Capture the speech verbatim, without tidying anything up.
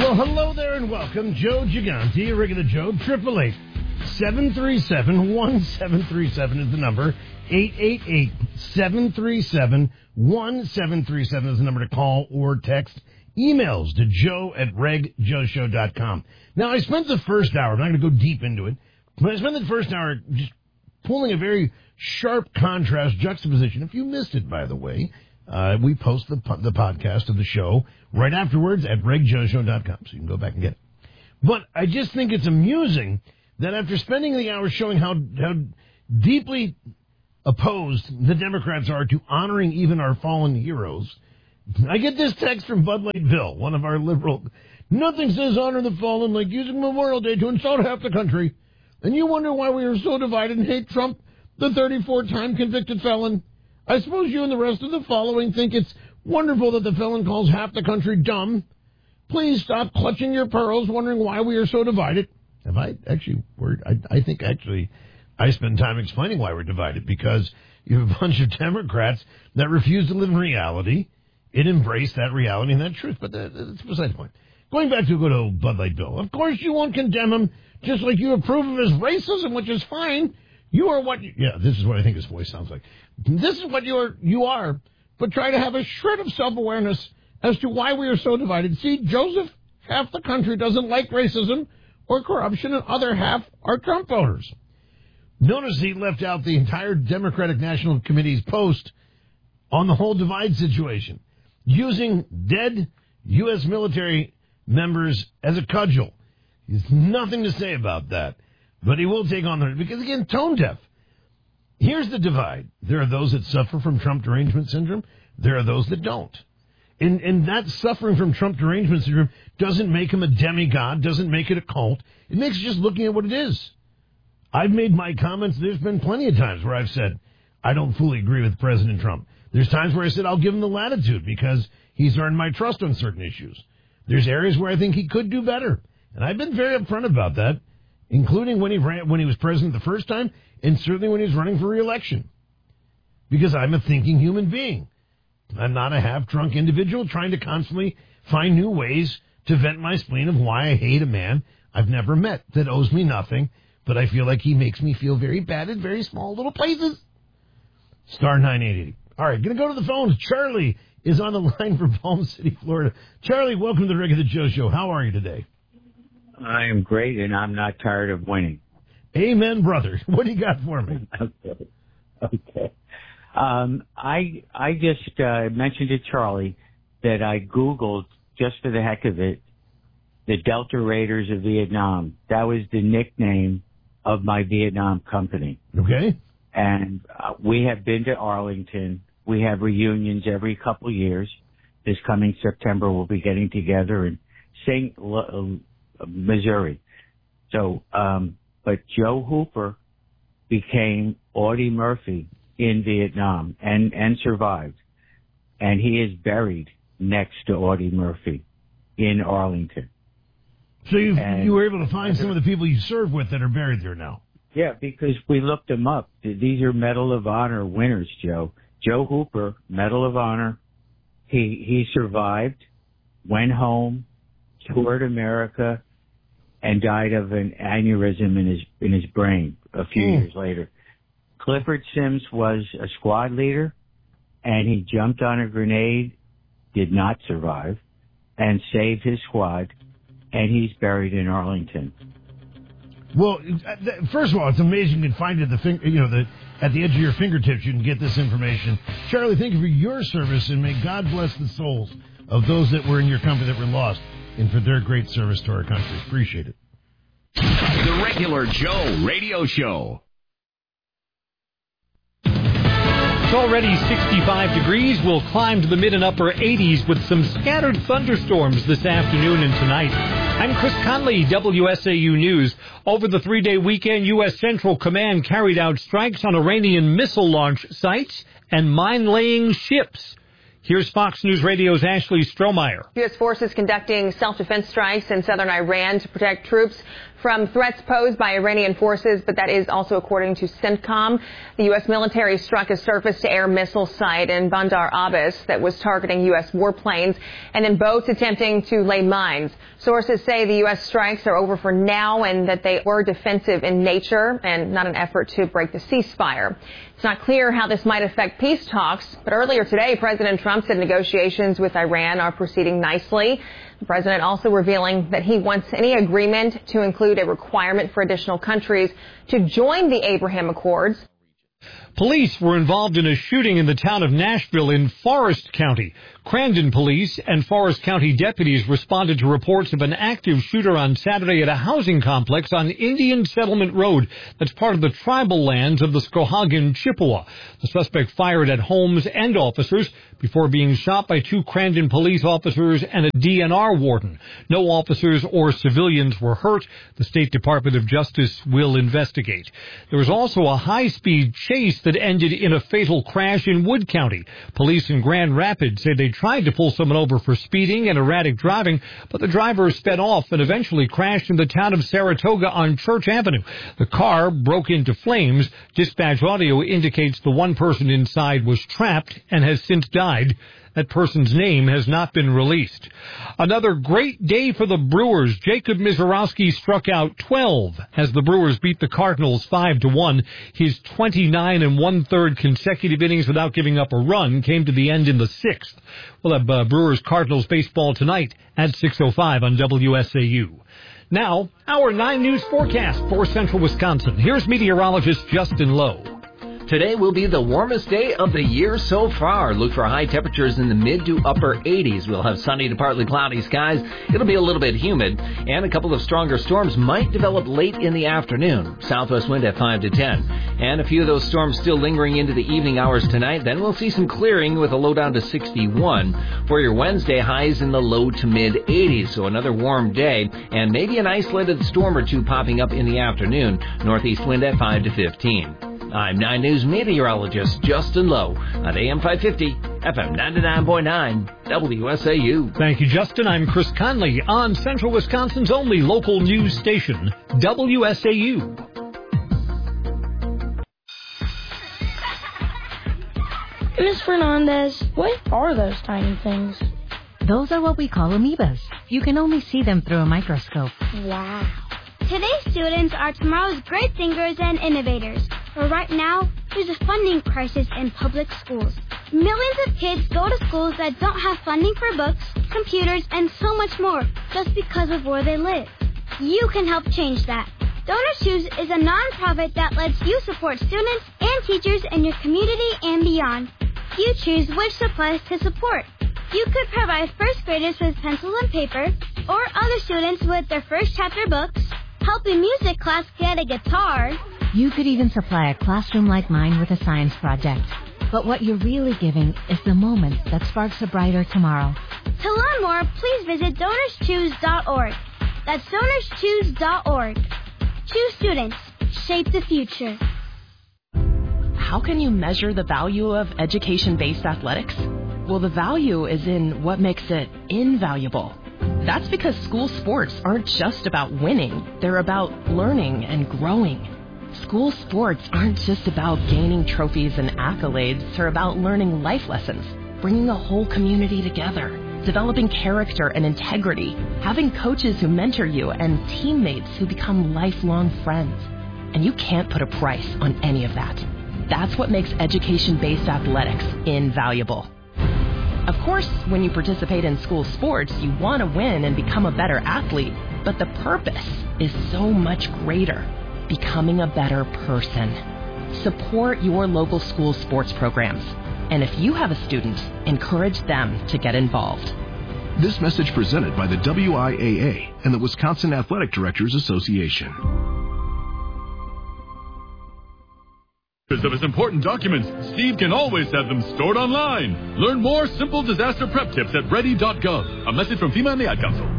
Well, hello there and welcome. Joe Gigante, regular Joe, triple eight seven three seven one seven three seven is the number. eight eight eight seven three seven one seven three seven is the number to call or text. Emails to joe at reg joe show dot com. Now, I spent the first hour, I'm not going to go deep into it, but I spent the first hour just pulling a very sharp contrast juxtaposition. If you missed it, by the way, uh, we post the the podcast of the show right afterwards at reg joe show dot com, so you can go back and get it. But I just think it's amusing that after spending the hour showing how how deeply opposed the Democrats are to honoring even our fallen heroes, I get this text from Bud Light Bill, one of our liberal. Nothing says honor the fallen like using Memorial Day to insult half the country. And you wonder why we are so divided and hate Trump, the thirty-four time convicted felon. I suppose you and the rest of the following think it's wonderful that the felon calls half the country dumb. Please stop clutching your pearls, wondering why we are so divided. Have I actually, word? I, I think actually I spend time explaining why we're divided, because you have a bunch of Democrats that refuse to live in reality and embrace that reality and that truth. But that, that's beside the point. Going back to good old Bud Light Bill, of course you won't condemn him, just like you approve of his racism, which is fine. You are what, you, yeah, this is what I think his voice sounds like. This is what you are, you are, but try to have a shred of self-awareness as to why we are so divided. See, Joseph, half the country doesn't like racism or corruption, and other half are Trump voters. Notice he left out the entire Democratic National Committee's post on the whole divide situation, using dead U S military members as a cudgel. He has nothing to say about that, but he will take on the, because again, tone deaf. Here's the divide. There are those that suffer from Trump derangement syndrome. There are those that don't. And, and that suffering from Trump derangement syndrome doesn't make him a demigod, doesn't make it a cult. It makes it just looking at what it is. I've made my comments. There's been plenty of times where I've said, I don't fully agree with President Trump. There's times where I said I'll give him the latitude because he's earned my trust on certain issues. There's areas where I think he could do better. And I've been very upfront about that, including when he ran, when he was president the first time, and certainly when he was running for re-election. Because I'm a thinking human being. I'm not a half-drunk individual trying to constantly find new ways to vent my spleen of why I hate a man I've never met that owes me nothing, but I feel like he makes me feel very bad in very small little places. Star nine eight eight. All right, going to go to the phones. Charlie is on the line from Palm City, Florida. Charlie, welcome to the Regular Joe Show. How are you today? I am great, and I'm not tired of winning. Amen, brother. What do you got for me? Okay. Okay. Um, I I just uh, mentioned to Charlie that I Googled, just for the heck of it, the Delta Raiders of Vietnam. That was the nickname of my Vietnam company. Okay. And uh, we have been to Arlington. We have reunions every couple of years. This coming September, we'll be getting together in Saint L- uh, Missouri. So, um, but Joe Hooper became Audie Murphy in Vietnam and, and survived. And he is buried next to Audie Murphy in Arlington. So you you were able to find some of the people you served with that are buried there now? Yeah, because we looked them up. These are Medal of Honor winners, Joe. Joe Hooper, Medal of Honor. He he survived, went home, toured America, and died of an aneurysm in his in his brain a few mm. years later. Clifford Sims was a squad leader, and he jumped on a grenade, did not survive, and saved his squad, and he's buried in Arlington. Well, first of all, it's amazing you can find it at the finger, you know, the, at the edge of your fingertips. You can get this information. Charlie, thank you for your service, and may God bless the souls of those that were in your company that were lost, and for their great service to our country. Appreciate it. The Regular Joe Radio Show. It's already sixty-five degrees. We'll climb to the mid and upper eighties with some scattered thunderstorms this afternoon and tonight. I'm Chris Conley, W S A U News. Over the three-day weekend, U S Central Command carried out strikes on Iranian missile launch sites and mine-laying ships. Here's Fox News Radio's Ashley Strohmeyer. U S forces conducting self-defense strikes in southern Iran to protect troops from threats posed by Iranian forces, but that is also according to CENTCOM. The U S military struck a surface-to-air missile site in Bandar Abbas that was targeting U S warplanes and then boats attempting to lay mines. Sources say the U S strikes are over for now and that they were defensive in nature and not an effort to break the ceasefire. It's not clear how this might affect peace talks, but earlier today, President Trump said negotiations with Iran are proceeding nicely. The president also revealing that he wants any agreement to include a requirement for additional countries to join the Abraham Accords. Police were involved in a shooting in the town of Nashville in Forest County. Crandon police and Forest County deputies responded to reports of an active shooter on Saturday at a housing complex on Indian Settlement Road that's part of the tribal lands of the Skowhegan Chippewa. The suspect fired at homes and officers before being shot by two Crandon police officers and a D N R warden. No officers or civilians were hurt. The State Department of Justice will investigate. There was also a high-speed chase that ended in a fatal crash in Wood County. Police in Grand Rapids say they tried to pull someone over for speeding and erratic driving, but the driver sped off and eventually crashed in the town of Saratoga on Church Avenue. The car broke into flames. Dispatch audio indicates the one person inside was trapped and has since died. That person's name has not been released. Another great day for the Brewers. Jacob Misiorowski struck out twelve as the Brewers beat the Cardinals five to one. His twenty-nine and one-third consecutive innings without giving up a run came to the end in the sixth. We'll have uh, Brewers-Cardinals baseball tonight at six oh five on W S A U. Now, our nine News forecast for central Wisconsin. Here's meteorologist Justin Lowe. Today will be the warmest day of the year so far. Look for high temperatures in the mid to upper eighties. We'll have sunny to partly cloudy skies. It'll be a little bit humid, and a couple of stronger storms might develop late in the afternoon. Southwest wind at five to ten. And a few of those storms still lingering into the evening hours tonight. Then we'll see some clearing with a low down to sixty-one. For your Wednesday, highs in the low to mid eighties. So another warm day, and maybe an isolated storm or two popping up in the afternoon. Northeast wind at five to fifteen. I'm nine News meteorologist Justin Lowe on A M five fifty, F M ninety-nine point nine, W S A U. Thank you, Justin. I'm Chris Conley on Central Wisconsin's only local news station, W S A U. Miss Fernandez, what are those tiny things? Those are what we call amoebas. You can only see them through a microscope. Wow. Today's students are tomorrow's great thinkers and innovators. But right now, there's a funding crisis in public schools. Millions of kids go to schools that don't have funding for books, computers, and so much more just because of where they live. You can help change that. Donors Choose is a nonprofit that lets you support students and teachers in your community and beyond. You choose which supplies to support. You could provide first graders with pencils and paper, or other students with their first chapter books, help a music class get a guitar. You could even supply a classroom like mine with a science project. But what you're really giving is the moment that sparks a brighter tomorrow. To learn more, please visit donors choose dot org. That's donors choose dot org. Choose students. Shape the future. How can you measure the value of education-based athletics? Well, the value is in what makes it invaluable. That's because school sports aren't just about winning. They're about learning and growing. School sports aren't just about gaining trophies and accolades. They're about learning life lessons, bringing the whole community together, developing character and integrity, having coaches who mentor you, and teammates who become lifelong friends. And you can't put a price on any of that. That's what makes education-based athletics invaluable. Of course, when you participate in school sports, you want to win and become a better athlete, but the purpose is so much greater. Becoming a better person. Support your local school sports programs. And if you have a student, encourage them to get involved. This message presented by the W I A A and the Wisconsin Athletic Directors Association. Of his important documents, Steve can always have them stored online. Learn more simple disaster prep tips at ready dot gov. A message from FEMA and the Ad Council.